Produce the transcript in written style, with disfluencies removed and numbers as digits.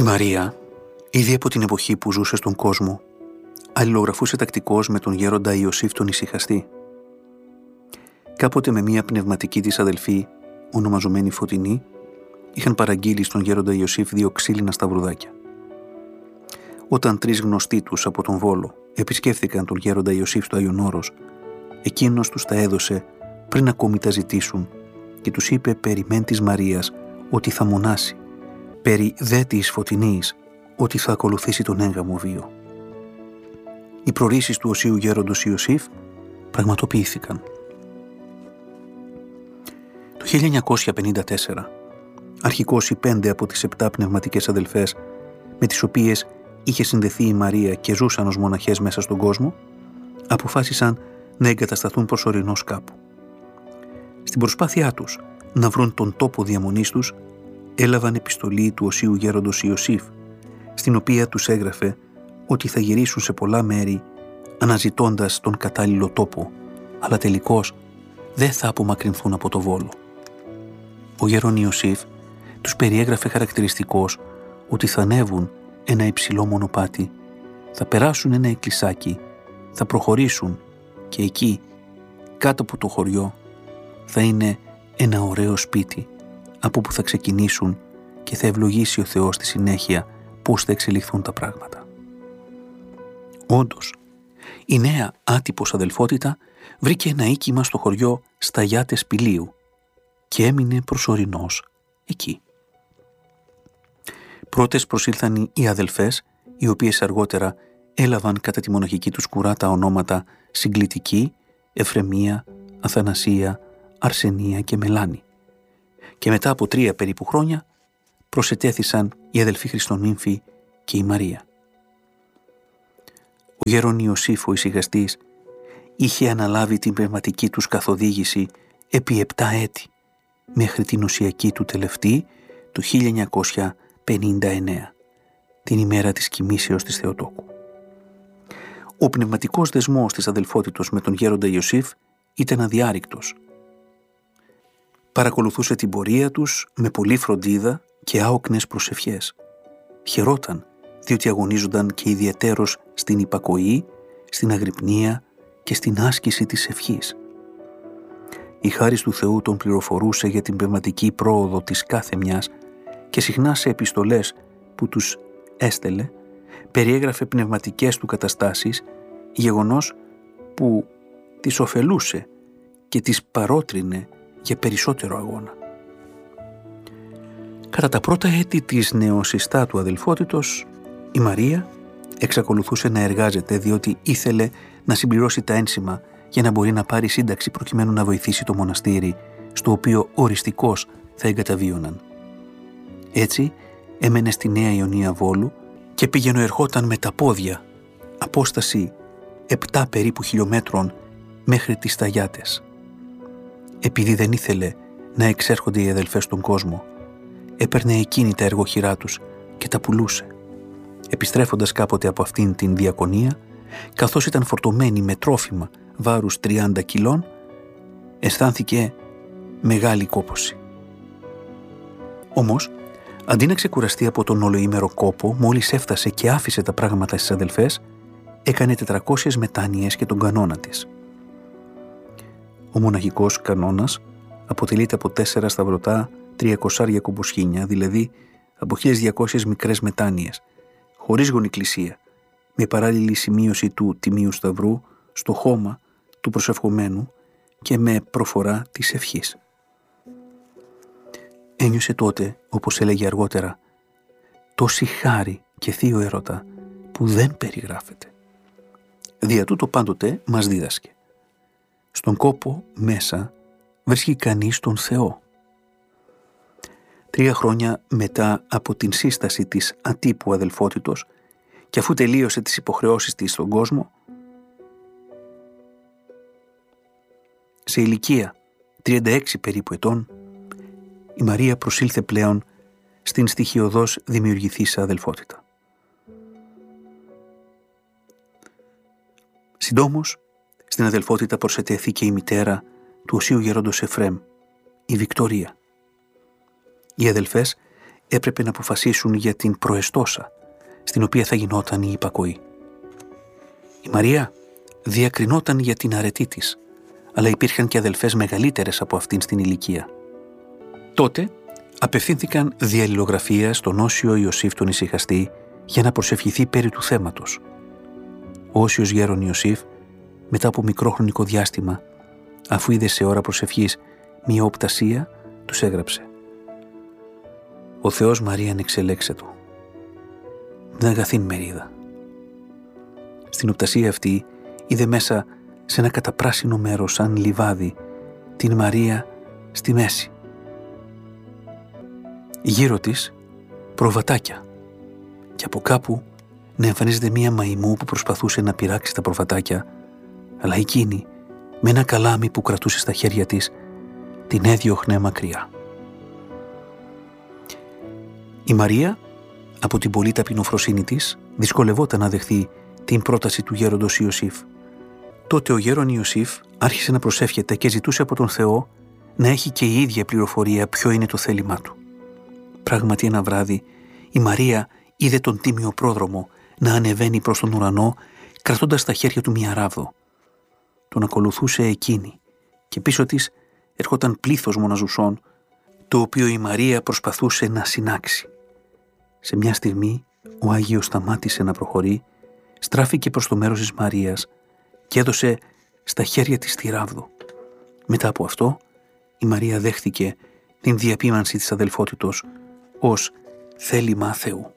Μαρία, ήδη από την εποχή που ζούσε στον κόσμο, αλληλογραφούσε τακτικώς με τον γέροντα Ιωσήφ τον Ησυχαστή. Κάποτε με μία πνευματική της αδελφή, ονομαζομένη Φωτεινή, είχαν παραγγείλει στον γέροντα Ιωσήφ 2 ξύλινα σταυρουδάκια. Όταν 3 γνωστοί τους από τον Βόλο επισκέφθηκαν τον γέροντα Ιωσήφ στο Άγιον Όρος, εκείνος τους τα έδωσε πριν ακόμη τα ζητήσουν και τους είπε περί μεν της Μαρίας ότι θα μονάσει, περί δε της Φωτεινής ότι θα ακολουθήσει τον έγγαμο βίο. Οι προορίσεις του οσίου γέροντος Ιωσήφ πραγματοποιήθηκαν. Το 1954, αρχικώς οι 5 από τις 7 πνευματικές αδελφές με τις οποίες είχε συνδεθεί η Μαρία και ζούσαν ως μοναχές μέσα στον κόσμο, αποφάσισαν να εγκατασταθούν προσωρινώς κάπου. Στην προσπάθειά τους να βρουν τον τόπο διαμονής τους, έλαβαν επιστολή του οσίου γέροντος Ιωσήφ, στην οποία τους έγραφε ότι θα γυρίσουν σε πολλά μέρη αναζητώντας τον κατάλληλο τόπο, αλλά τελικώς δεν θα απομακρυνθούν από το Βόλο. Ο γέρον Ιωσήφ τους περιέγραφε χαρακτηριστικώς ότι θα ανέβουν ένα υψηλό μονοπάτι, θα περάσουν ένα εκκλησάκι, θα προχωρήσουν και εκεί, κάτω από το χωριό, θα είναι ένα ωραίο σπίτι από που θα ξεκινήσουν και θα ευλογήσει ο Θεός στη συνέχεια πώς θα εξελιχθούν τα πράγματα. Όντως, η νέα άτυπος αδελφότητα βρήκε ένα οίκημα στο χωριό Σταγιάτες Πηλίου και έμεινε προσωρινώς εκεί. Πρώτες προσήλθαν οι αδελφές, οι οποίες αργότερα έλαβαν κατά τη μοναχική τους κουρά τα ονόματα Συγκλητική, Εφρεμία, Αθανασία, Αρσενία και Μελάνη. Και μετά από 3 περίπου χρόνια προσετέθησαν οι αδελφοί Χριστονύμφοι και η Μαρία. Ο γέρον Ιωσήφ ο Ησυχαστής είχε αναλάβει την πνευματική τους καθοδήγηση επί 7 έτη, μέχρι την οσιακή του τελευταία του 1959, την ημέρα της κοιμήσεως της Θεοτόκου. Ο πνευματικός δεσμός της αδελφότητος με τον γέροντα Ιωσήφ ήταν αδιάρρηκτος. Παρακολουθούσε την πορεία τους με πολλή φροντίδα και άοκνες προσευχές. Χαιρόταν, διότι αγωνίζονταν και ιδιαιτέρως στην υπακοή, στην αγρυπνία και στην άσκηση της ευχής. Η χάρις του Θεού τον πληροφορούσε για την πνευματική πρόοδο της κάθε μιας και συχνά σε επιστολές που τους έστελε περιέγραφε πνευματικές του καταστάσεις, γεγονός που τις ωφελούσε και τις παρότρινε για περισσότερο αγώνα. Κατά τα πρώτα έτη της νεοσυστάτου αδελφότητος, η Μαρία εξακολουθούσε να εργάζεται διότι ήθελε να συμπληρώσει τα ένσημα για να μπορεί να πάρει σύνταξη προκειμένου να βοηθήσει το μοναστήρι στο οποίο οριστικώς θα εγκαταβίωναν. Έτσι έμενε στη Νέα Ιωνία Βόλου και πήγαινε ερχόταν με τα πόδια, απόσταση 7 περίπου χιλιόμετρων μέχρι τις Σταγιάτες. Επειδή δεν ήθελε να εξέρχονται οι αδελφές στον κόσμο, έπαιρνε εκείνη τα εργοχειρά τους και τα πουλούσε. Επιστρέφοντας κάποτε από αυτήν την διακονία, καθώς ήταν φορτωμένη με τρόφιμα βάρους 30 κιλών, αισθάνθηκε μεγάλη κόπωση. Όμως, αντί να ξεκουραστεί από τον ολοήμερο κόπο, μόλις έφτασε και άφησε τα πράγματα στις αδελφές, έκανε 400 μετάνοιες και τον κανόνα της. Ο μοναχικός κανόνας αποτελείται από 4 σταυρωτά 300 κομποσκήνια, δηλαδή από 1200 μικρές μετάνοιες, χωρίς γονικλησία, με παράλληλη σημείωση του τιμίου σταυρού στο χώμα του προσευχομένου και με προφορά της ευχής. Ένιωσε τότε, όπως έλεγε αργότερα, τόση χάρη και θείο έρωτα που δεν περιγράφεται. Δια τούτο πάντοτε μας δίδασκε. Στον κόπο μέσα βρίσκει κανείς τον Θεό. 3 χρόνια μετά από την σύσταση της ατύπου αδελφότητος και αφού τελείωσε τις υποχρεώσεις της στον κόσμο, σε ηλικία 36 περίπου ετών, η Μαρία προσήλθε πλέον στην στοιχειωδώς δημιουργηθήσα αδελφότητα. Συντόμως, στην αδελφότητα προσετέθηκε η μητέρα του οσίου γερόντος Εφρέμ, η Βικτωρία. Οι αδελφές έπρεπε να αποφασίσουν για την προεστόσα, στην οποία θα γινόταν η υπακοή. Η Μαρία διακρινόταν για την αρετή της, αλλά υπήρχαν και αδελφές μεγαλύτερες από αυτήν στην ηλικία. Τότε απευθύνθηκαν δια αλληλογραφίας στον Όσιο Ιωσήφ τον Ησυχαστή για να προσευχηθεί περί του θέματος. Ο Όσιος γέρον Ιωσήφ, μετά από μικρό χρονικό διάστημα, αφού είδε σε ώρα προσευχής μια οπτασία, τους έγραψε: «Ο Θεός Μαρίαν εξελέξετο, την αγαθήν μερίδα». Στην οπτασία αυτή είδε μέσα σε ένα καταπράσινο μέρος σαν λιβάδι την Μαρία στη μέση. Γύρω της προβατάκια και από κάπου να εμφανίζεται μία μαϊμού που προσπαθούσε να πειράξει τα προβατάκια, αλλά εκείνη με ένα καλάμι που κρατούσε στα χέρια της την έδιωχνε μακριά. Η Μαρία, από την πολύ ταπεινοφροσύνη της, δυσκολευόταν να δεχθεί την πρόταση του γέροντος Ιωσήφ. Τότε ο γέρον Ιωσήφ άρχισε να προσεύχεται και ζητούσε από τον Θεό να έχει και η ίδια πληροφορία ποιο είναι το θέλημά του. Πράγματι ένα βράδυ η Μαρία είδε τον τίμιο πρόδρομο να ανεβαίνει προς τον ουρανό κρατώντας στα χέρια του μια ράβδο. Τον ακολουθούσε εκείνη και πίσω της έρχονταν πλήθος μοναζουσών, το οποίο η Μαρία προσπαθούσε να συνάξει. Σε μια στιγμή ο Άγιος σταμάτησε να προχωρεί, στράφηκε προς το μέρος της Μαρίας και έδωσε στα χέρια της τη ράβδο. Μετά από αυτό η Μαρία δέχθηκε την διαπίμανση της αδελφότητος ως θέλημα Θεού.